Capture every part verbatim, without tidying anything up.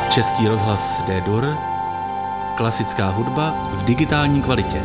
Český rozhlas D-Dur, klasická hudba v digitální kvalitě.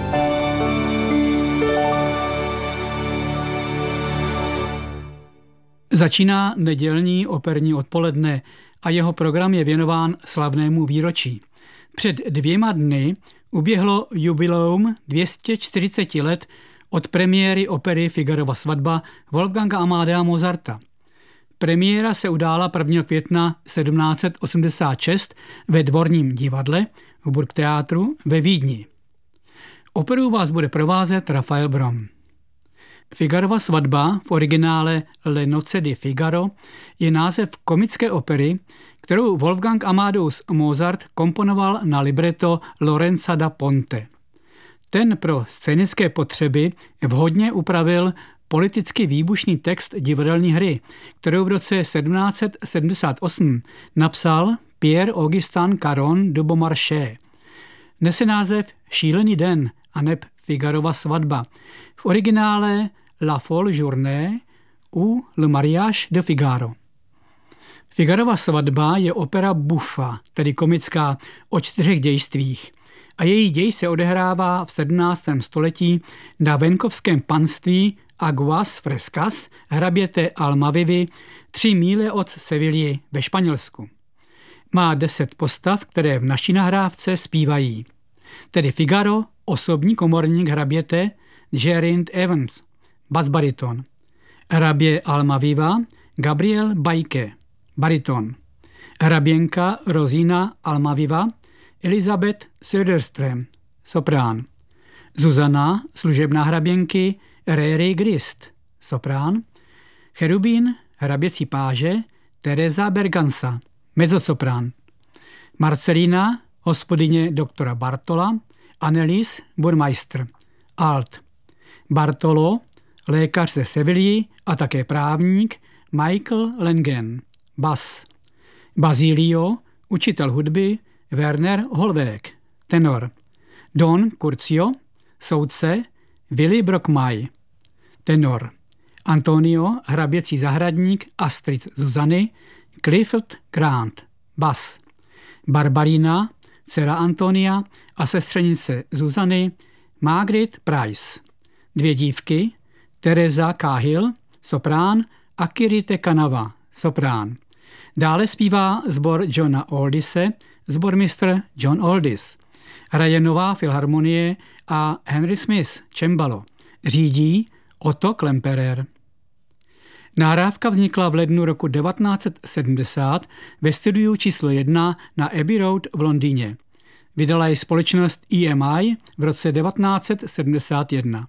Začíná nedělní operní odpoledne a jeho program je věnován slavnému výročí. Před dvěma dny uběhlo jubileum dvě stě čtyřicet let od premiéry opery Figarova svatba Wolfganga Amadea Mozarta. Premiéra se udála prvního května sedmnáct set osmdesát šest ve Dvorním divadle v Burgtheatru ve Vídni. Operu vás bude provázet Rafael Brom. Figarova svatba, v originále Le Nozze di Figaro, je název komické opery, kterou Wolfgang Amadeus Mozart komponoval na libreto Lorenza da Ponte. Ten pro scénické potřeby vhodně upravil politicky výbušný text divadelní hry, kterou v roce sedmnáct set sedmdesát osm napsal Pierre-Augustin Caron de Beaumarchais. Nese název Šílený den aneb Figarova svatba. V originále La Folle Journée ou Le Mariage de Figaro. Figarova svatba je opera buffa, tedy komická, o čtyřech dějstvích. A její děj se odehrává v sedmnáctém století na venkovském panství Aguas Frescas hraběte Almavivy tři míle od Sevilly ve Španělsku. Má deset postav, které v naší nahrávce zpívají. Tedy Figaro, osobní komorník hraběte Geraint Evans, basbariton. Hrabě Almaviva Gabriel Bajke, bariton. Hraběnka Rosina Almaviva Elizabeth Söderström, soprán. Zuzana, služebná hraběnky Reri Grist, soprán. Cherubín, hraběcí páže Teresa Berganza, mezzosoprán. Marcelina, hospodyně doktora Bartola, Annelies Burmeister, alt. Bartolo, lékař ze Sevilly a také právník Michael Lengen, bas. Basilio, učitel hudby Werner Holweg, tenor. Don Curcio, soudce Willy Brockmaj, tenor. Antonio, hraběcí zahradník Astrid Zuzany, Clifford Grant, bas. Barbarina, dcera Antonia a sestřenice Zuzany, Margaret Price. Dvě dívky, Teresa Cahill, soprán, a Kirite Kanava, soprán. Dále zpívá sbor Johna Oldise, sbormistr John Oldis. Hraje Nová filharmonie a Henry Smith, cembalo. Řídí Otto Klemperer. Nahrávka vznikla v lednu roku devatenáct set sedmdesát ve studiu číslo jedna na Abbey Road v Londýně. Vydala ji společnost E M I v roce devatenáct set sedmdesát jedna.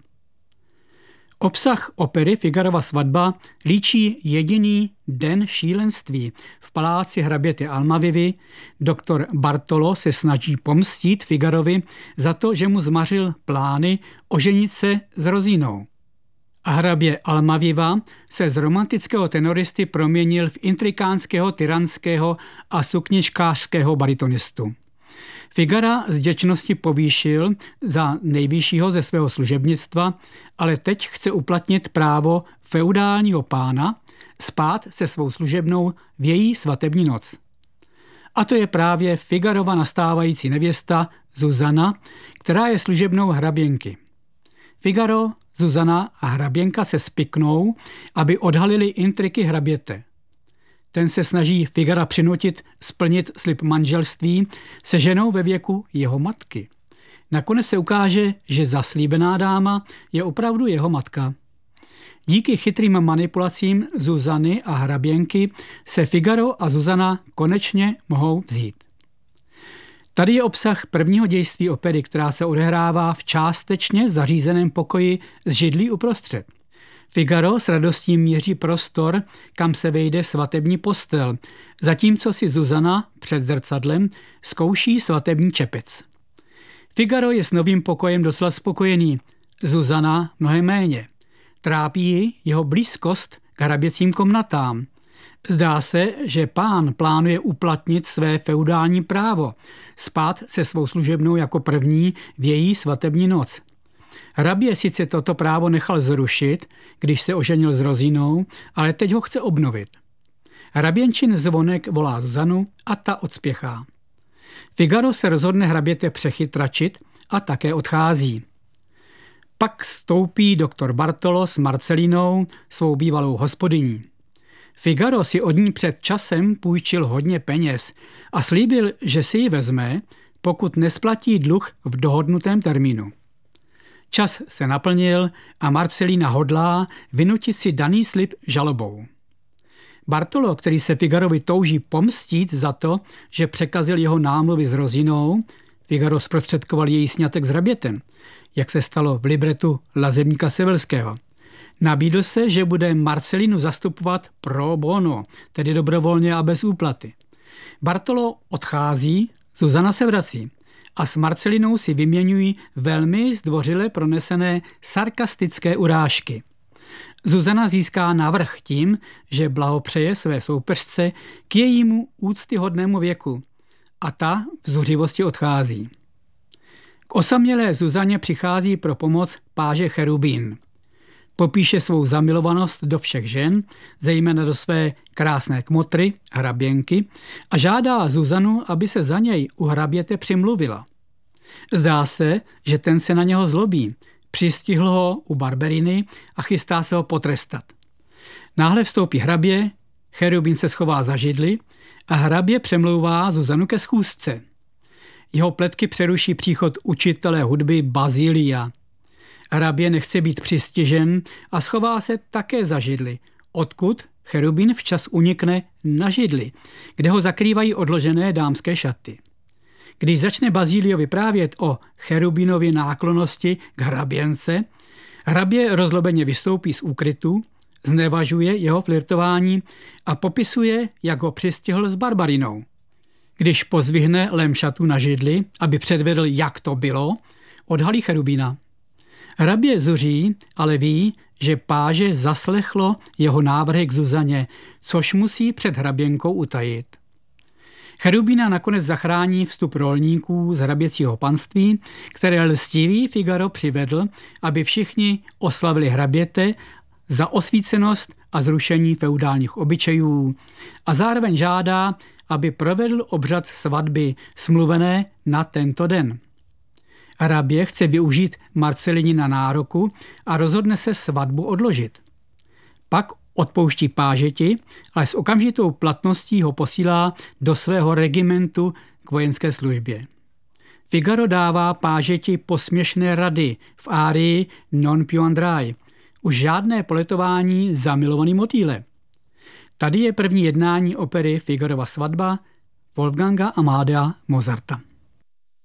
Obsah opery Figarova svatba líčí jediný den šílenství. V paláci hraběty Almavivy doktor Bartolo se snaží pomstít Figarovi za to, že mu zmařil plány oženit se s Rosinou. A hrabě Almaviva se z romantického tenoristy proměnil v intrikánského, tyranského a sukničkářského baritonistu. Figara z vděčnosti povýšil za nejvyššího ze svého služebnictva, ale teď chce uplatnit právo feudálního pána spát se svou služebnou v její svatební noc. A to je právě Figarova nastávající nevěsta Zuzana, která je služebnou hraběnky. Figaro, Zuzana a hraběnka se spiknou, aby odhalili intriky hraběte. Ten se snaží Figara přinutit splnit slib manželství se ženou ve věku jeho matky. Nakonec se ukáže, že zaslíbená dáma je opravdu jeho matka. Díky chytrým manipulacím Zuzany a hraběnky se Figaro a Zuzana konečně mohou vzít. Tady je obsah prvního dějství opery, která se odehrává v částečně zařízeném pokoji s židlí uprostřed. Figaro s radostí měří prostor, kam se vejde svatební postel, zatímco si Zuzana před zrcadlem zkouší svatební čepec. Figaro je s novým pokojem docela spokojený, Zuzana mnohem méně. Trápí ji jeho blízkost k hraběcím komnatám. Zdá se, že pán plánuje uplatnit své feudální právo, spát se svou služebnou jako první v její svatební noc. Hrabě sice toto právo nechal zrušit, když se oženil s Rosinou, ale teď ho chce obnovit. Hraběnčin zvonek volá Zuzanu a ta odspěchá. Figaro se rozhodne hraběte přechytračit a také odchází. Pak stoupí doktor Bartolo s Marcelinou, svou bývalou hospodyní. Figaro si od ní před časem půjčil hodně peněz a slíbil, že si ji vezme, pokud nesplatí dluh v dohodnutém termínu. Čas se naplnil a Marcelina hodlá vynutit si daný slib žalobou. Bartolo, který se Figarovi touží pomstít za to, že překazil jeho námluvy s Rozinou, Figaro zprostředkoval její sňatek s hrabětem, jak se stalo v libretu Lazebníka Sevelského. Nabídl se, že bude Marcelinu zastupovat pro bono, tedy dobrovolně a bez úplaty. Bartolo odchází, Zuzana se vrací a s Marcelinou si vyměňují velmi zdvořile pronesené sarkastické urážky. Zuzana získá navrch tím, že blahopřeje své soupeřce k jejímu úctyhodnému věku a ta v zuřivosti odchází. K osamělé Zuzaně přichází pro pomoc páže Cherubín. Popíše svou zamilovanost do všech žen, zejména do své krásné kmotry, hraběnky, a žádá Zuzanu, aby se za něj u hraběte přimluvila. Zdá se, že ten se na něho zlobí, přistihl ho u Barberiny a chystá se ho potrestat. Náhle vstoupí hrabě, Cherubín se schová za židli a hrabě přemlouvá Zuzanu ke schůzce. Jeho pletky přeruší příchod učitele hudby Bazilia. Hrabě nechce být přistižen a schová se také za židli, odkud Cherubín včas unikne na židli, kde ho zakrývají odložené dámské šaty. Když začne Bazílio vyprávět o Cherubínově náklonnosti k hraběnce, hrabě rozlobeně vystoupí z úkrytu, znevažuje jeho flirtování a popisuje, jak ho přistihl s Barbarinou. Když pozvihne lem šatů na židli, aby předvedl, jak to bylo, odhalí Cherubína. Hrabě zuří, ale ví, že páže zaslechlo jeho návrhy k Zuzaně, což musí před hraběnkou utajit. Cherubína nakonec zachrání vstup rolníků z hraběcího panství, které lstivý Figaro přivedl, aby všichni oslavili hraběte za osvícenost a zrušení feudálních obyčejů a zároveň žádá, aby provedl obřad svatby smluvené na tento den. Hrabě chce využít Marcelinina nároku a rozhodne se svatbu odložit. Pak odpouští pážeti, ale s okamžitou platností ho posílá do svého regimentu k vojenské službě. Figaro dává pážeti posměšné rady v árii Non più andrai. Už žádné poletování za milovaný motýle. Tady je první jednání opery Figarova svatba Wolfganga Amadea Mozarta.